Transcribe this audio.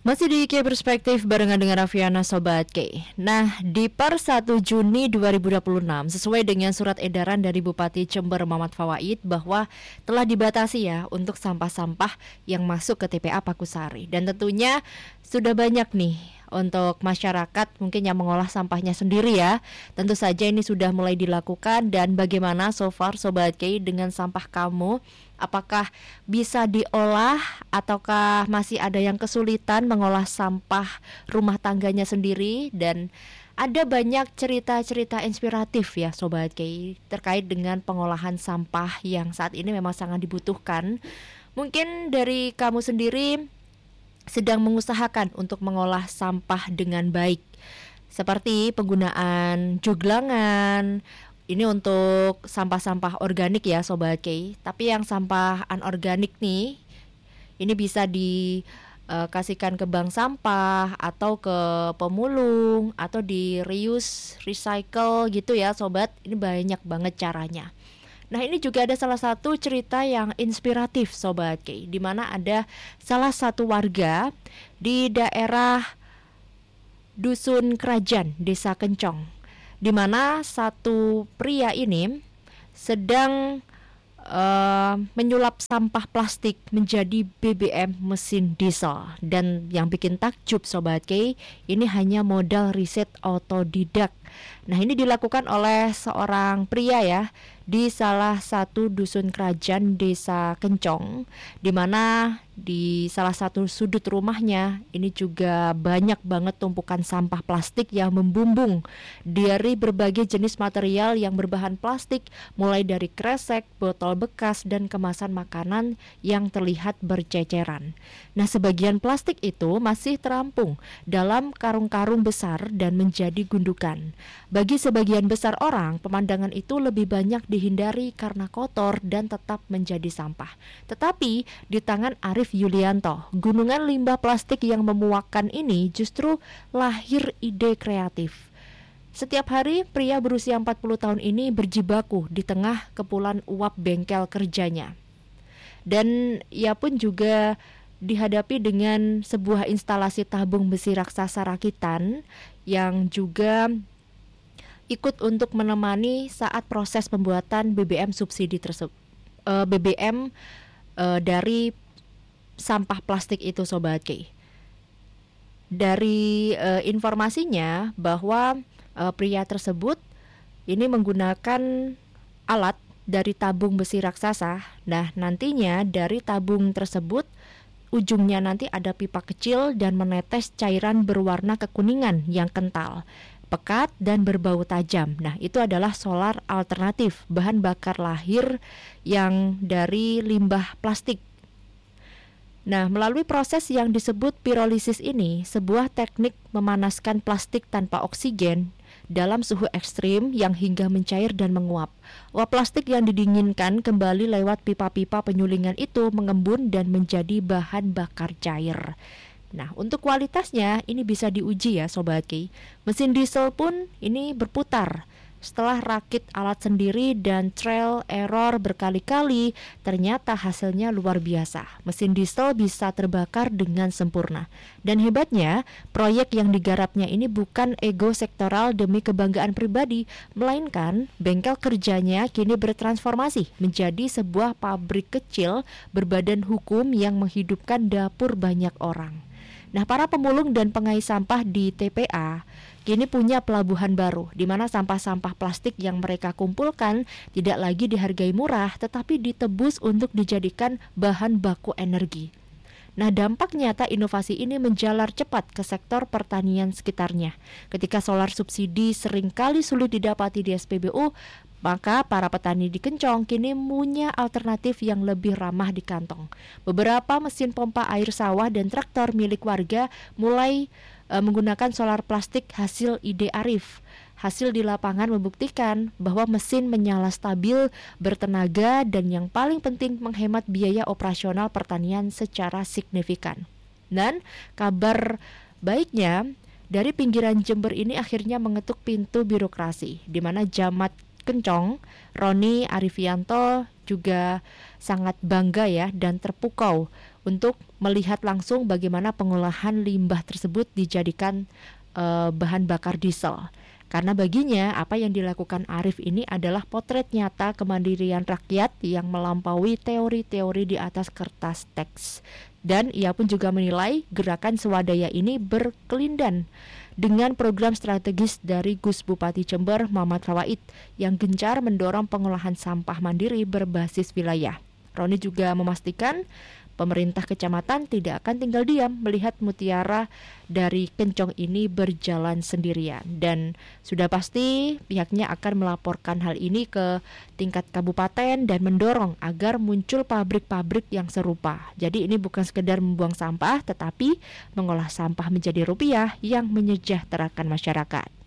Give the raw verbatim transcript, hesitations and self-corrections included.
Masih di K Perspektif barengan dengan Raffiana Sobat K. Nah, di per satu Juni dua ribu dua puluh enam, sesuai dengan surat edaran dari Bupati Jember Muhammad Fawaid bahwa telah dibatasi ya untuk sampah-sampah yang masuk ke T P A Pakusari. Dan tentunya sudah banyak nih untuk masyarakat mungkin yang mengolah sampahnya sendiri ya. Tentu saja ini sudah mulai dilakukan. Dan bagaimana so far Sobat K dengan sampah kamu? Apakah bisa diolah ataukah masih ada yang kesulitan mengolah sampah rumah tangganya sendiri? Dan ada banyak cerita-cerita inspiratif ya Sobat K terkait dengan pengolahan sampah yang saat ini memang sangat dibutuhkan. Mungkin dari kamu sendiri sedang mengusahakan untuk mengolah sampah dengan baik, seperti penggunaan joglangan. Ini untuk sampah-sampah organik ya Sobat K. Tapi yang sampah anorganik nih, ini bisa dikasihkan ke bank sampah atau ke pemulung atau di reuse, recycle gitu ya Sobat. Ini banyak banget caranya. Nah, ini juga ada salah satu cerita yang inspiratif Sobat K, di mana ada salah satu warga di daerah Dusun Kerajaan, Desa Kencong, di mana satu pria ini sedang uh, menyulap sampah plastik menjadi B B M mesin diesel. Dan yang bikin takjub Sobat K, ini hanya modal riset otodidak. Nah, ini dilakukan oleh seorang pria ya di salah satu dusun kerajaan Desa Kencong, di mana di salah satu sudut rumahnya ini juga banyak banget tumpukan sampah plastik yang membumbung dari berbagai jenis material yang berbahan plastik, mulai dari kresek, botol bekas, dan kemasan makanan yang terlihat berceceran. Nah, sebagian plastik itu masih terampung dalam karung-karung besar dan menjadi gundukan. Bagi sebagian besar orang, pemandangan itu lebih banyak dihindari karena kotor dan tetap menjadi sampah. Tetapi di tangan Arif Yulianto, gunungan limbah plastik yang memuakkan ini justru lahir ide kreatif. Setiap hari, pria berusia empat puluh tahun ini berjibaku di tengah kepulan uap bengkel kerjanya. Dan ia pun juga dihadapi dengan sebuah instalasi tabung besi raksasa rakitan yang juga ikut untuk menemani saat proses pembuatan B B M subsidi tersebut, uh, B B M uh, dari sampah plastik itu Sobat K. Dari uh, informasinya bahwa uh, pria tersebut ini menggunakan alat dari tabung besi raksasa. Nah, nantinya dari tabung tersebut ujungnya nanti ada pipa kecil dan menetes cairan berwarna kekuningan yang kental, pekat, dan berbau tajam. Nah, itu adalah solar alternatif, bahan bakar lahir yang dari limbah plastik. Nah, melalui proses yang disebut pirolisis ini, sebuah teknik memanaskan plastik tanpa oksigen dalam suhu ekstrim yang hingga mencair dan menguap. Uap plastik yang didinginkan kembali lewat pipa-pipa penyulingan itu mengembun dan menjadi bahan bakar cair. Nah, untuk kualitasnya ini bisa diuji ya Sobat K. Mesin diesel pun ini berputar. Setelah rakit alat sendiri dan trial error berkali-kali, ternyata hasilnya luar biasa. Mesin diesel bisa terbakar dengan sempurna. Dan hebatnya, proyek yang digarapnya ini bukan ego sektoral demi kebanggaan pribadi, melainkan bengkel kerjanya kini bertransformasi menjadi sebuah pabrik kecil berbadan hukum yang menghidupkan dapur banyak orang. Nah, para pemulung dan pengais sampah di T P A kini punya pelabuhan baru, di mana sampah-sampah plastik yang mereka kumpulkan tidak lagi dihargai murah, tetapi ditebus untuk dijadikan bahan baku energi. Nah, dampak nyata inovasi ini menjalar cepat ke sektor pertanian sekitarnya. Ketika solar subsidi seringkali sulit didapati di S P B U, maka para petani di Kencong kini punya alternatif yang lebih ramah di kantong. Beberapa mesin pompa air sawah dan traktor milik warga mulai e, menggunakan solar plastik hasil ide Arif. Hasil di lapangan membuktikan bahwa mesin menyala stabil, bertenaga, dan yang paling penting menghemat biaya operasional pertanian secara signifikan. Dan kabar baiknya, dari pinggiran Jember ini akhirnya mengetuk pintu birokrasi, di mana Camat Kencong, Roni Arifianto juga sangat bangga ya dan terpukau untuk melihat langsung bagaimana pengolahan limbah tersebut dijadikan uh, bahan bakar diesel. Karena baginya apa yang dilakukan Arif ini adalah potret nyata kemandirian rakyat yang melampaui teori-teori di atas kertas teks. Dan ia pun juga menilai gerakan swadaya ini berkelindan dengan program strategis dari Gus Bupati Jember Mamat Fawait yang gencar mendorong pengolahan sampah mandiri berbasis wilayah. Roni juga memastikan pemerintah kecamatan tidak akan tinggal diam melihat mutiara dari Kencong ini berjalan sendirian, dan sudah pasti pihaknya akan melaporkan hal ini ke tingkat kabupaten dan mendorong agar muncul pabrik-pabrik yang serupa. Jadi ini bukan sekedar membuang sampah, tetapi mengolah sampah menjadi rupiah yang menyejahterakan masyarakat.